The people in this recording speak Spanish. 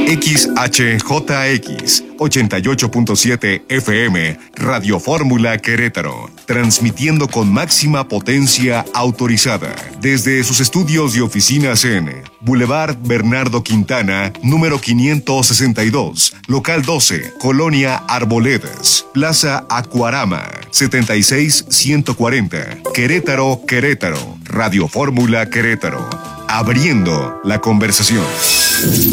XHJX 88.7 FM, Radio Fórmula Querétaro, transmitiendo con máxima potencia autorizada desde sus estudios y oficinas en Boulevard Bernardo Quintana, número 562, local 12, Colonia Arboledas, Plaza Acuarama, 76140, Querétaro, Querétaro, Radio Fórmula Querétaro, abriendo la conversación.